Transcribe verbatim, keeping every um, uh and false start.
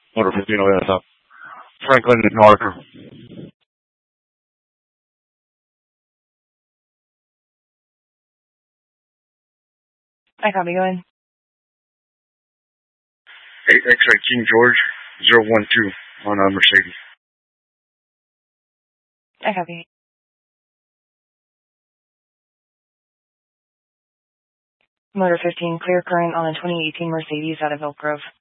Motor fifteen, oh yeah, top. Franklin and Parker. I copy, go ahead. eight X-ray King George, zero one two on uh, Mercedes. I copy. Motor fifteen, clear current on a twenty eighteen Mercedes out of Elk Grove.